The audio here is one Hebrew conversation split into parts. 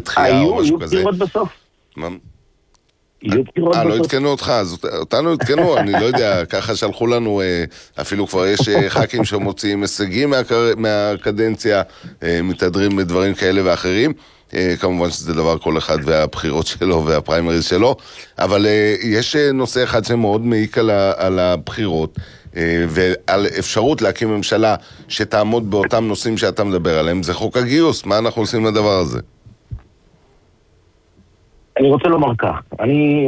לדחייה או משהו כזה. יהיו בחירות בסוף. מה? לא התקנו אותך, אז אותנו התקנו, אני לא יודע, ככה שלחו לנו, אפילו כבר יש ח"כים שמוציאים הישגים מהקדנציה, מתהדרים בדברים כאלה ואחרים, כמובן שזה דבר כל אחד והבחירות שלו והפריימריז שלו, אבל יש נושא אחד שמאוד מעיק על הבחירות, ועל אפשרות להקים ממשלה שתעמוד באותם נושאים שאתה מדבר עליהם, זה חוק הגיוס, מה אנחנו עושים לדבר הזה? אני רוצה לומר כך, אני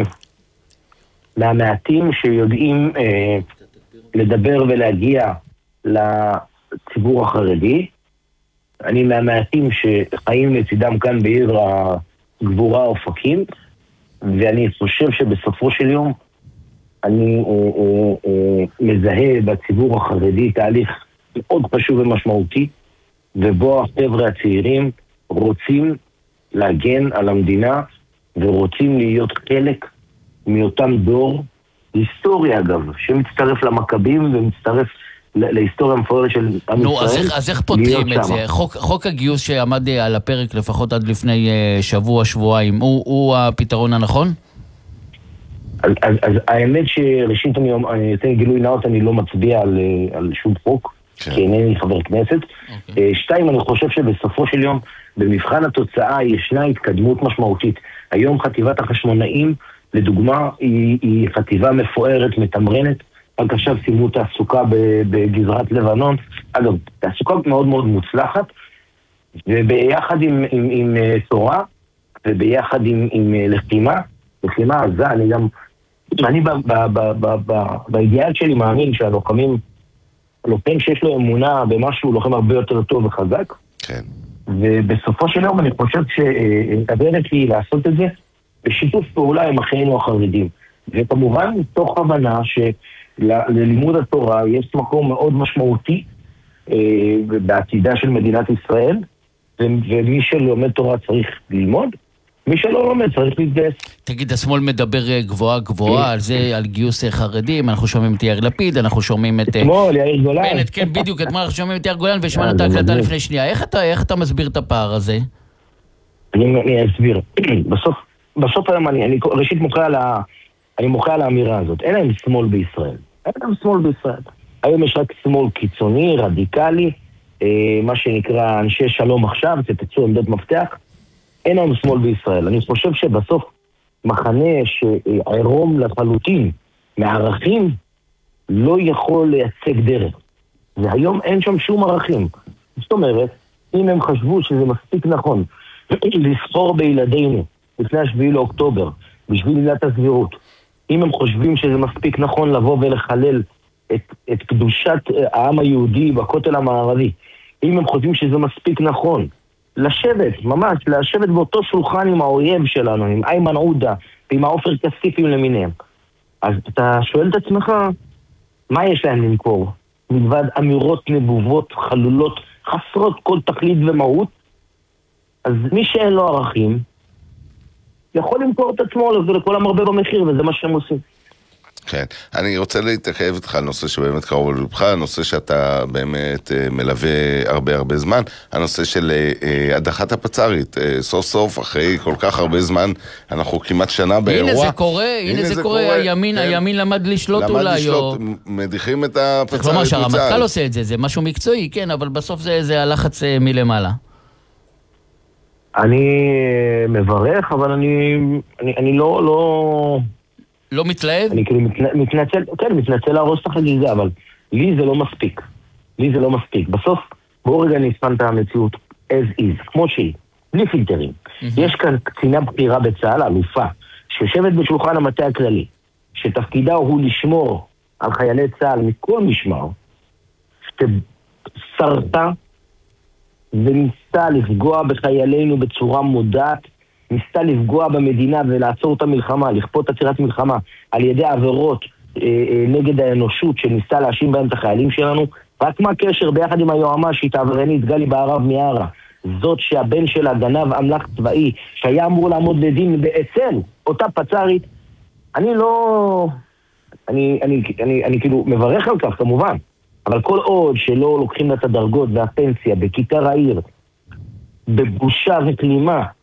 מהמעטים שיודעים לדבר ולהגיע לציבור החרדי, אני מהמעטים שחיים לצידם כאן בעיר הגבורה אופקים, ואני חושב שבסופו של יום אני מזהה בציבור החרדי תהליך מאוד חשוב ומשמעותי, ובו החבר'ה הצעירים רוצים להגן על המדינה ורוצים להיות חלק מאותם דור היסטורי אגב, שמצטרף למכבים ומצטרף להיסטוריה המפוארת של עם ישראל. אז איך פותרים את זה? חוק הגיוס שעמד על הפרק לפחות עד לפני שבועיים, הוא הפתרון הנכון? אז האמת שראשית אני אתן גילוי נאות, אני לא מצביע על שום חוק, כי אינני חבר כנסת. שתיים, אני חושב שבסופו של יום במבחן התוצאה ישנה התקדמות משמעותית. היום חטיבת החשמונאים, לדוגמה, היא חטיבה מפוארת, מתמרנת. רק עכשיו סיימו תעסוקה בגזרת לבנון. אגב, תעסוקה מאוד מאוד מוצלחת, וביחד עם תורה, וביחד עם לחימה עזה, אני באידיאל שלי מאמין שהלוחמים, לוחם שיש לו אמונה במשהו, לוחם הרבה יותר טוב וחזק. כן. ובסופו של יום אני חושב שהדרך היא לעשות את זה בשיתוף פעולה עם אחינו החרדים. וכמובן, מתוך הבנה שללימוד התורה יש מקום מאוד משמעותי בעתידה של מדינת ישראל, ומי שלומד תורה צריך ללמוד, מי שלא לומד צריך להתגייס. תגיד, השמאל מדבר גבוהה על זה, על גיוס חרדים, אנחנו שומעים את יאיר לפיד, אנחנו שומעים את... אתמול, יאיר גולן. בנט, כן, בדיוק, אתמול אנחנו שומעים את יאיר גולן, ושמענו את ההקלטה לפני שנייה. איך אתה מסביר את הפער הזה? אני אסביר. בסוף היום אני ראשית מוחה על האמירה הזאת. אין להם שמאל בישראל. היום יש רק שמאל קיצוני, רדיקלי, מה שנקרא אנשי שלום עכשיו, תצאו עמדות מפתח. אין לנו שמאל בישראל. אני חושב שבסוף מחנה שעירום לחלוטין מערכים לא יכול לייצג דרך. והיום אין שם שום ערכים. זאת אומרת, אם הם חשבו שזה מספיק נכון לסחור בילדינו לפני 7 לאוקטובר בשביל עילת הסבירות, אם הם חושבים שזה מספיק נכון לבוא ולחלל את קדושת העם היהודי בכותל המערבי, אם הם חושבים שזה מספיק נכון לשבת באותו שולחן עם האויב שלנו, עם איימן עודה ועם העופר כסיפים למיניהם, אז אתה שואל את עצמך, מה יש להם למכור? מלבד אמירות נבובות, חלולות, חסרות כל תכלית ומהות. אז מי שאין לו ערכים יכול למכור את עצמו לכל המרבה במחיר, וזה מה שהם עושים. כן, אני רוצה להתעכב איתך על נושא שבאמת קרוב ללבך, הנושא שאתה באמת מלווה הרבה זמן, הנושא של הדחת הפצ"רית. סוף סוף, אחרי כל כך הרבה זמן, אנחנו כמעט שנה באירוע. הנה זה קורה, הימין למד לשלוט אולי. מדיחים את הפצ"רית. כלומר שהרמטכ"ל עושה את זה, זה משהו מקצועי, כן, אבל בסוף זה הלחץ מלמעלה. אני מברך, אבל אני לא מתלהב? אני כאילו מתנצל להרוס את החגיגה, אבל לי זה לא מספיק. בסוף, בואו רגע נשפן את המציאות as is, כמו שהיא, בלי פילטרים. יש כאן קצינה בכירה בצה"ל, אלופה, שיושבת בשולחן המטה הכללי, שתפקידה הוא לשמור על חיילי צה"ל מכל משמר, ששרתה וניסתה לפגוע בחיילינו בצורה מודעת, ניסתה לפגוע במדינה ולעצור את המלחמה, לכפות עצירת מלחמה על ידי עבירות נגד האנושות שניסתה להאשים בהם את החיילים שלנו. רק מה הקשר ביחד עם היועמ"שית העבריינית גלי בהרב מיארה, זאת שהבן שלה גנב אמל"ח צבאי שהיה אמור לעמוד לדין אצל אותה פצ"רית. אני כאילו מברך על כך כמובן, אבל כל עוד שלא לוקחים לה את הדרגות והפנסיה בכיכר העיר בבושה וכלימה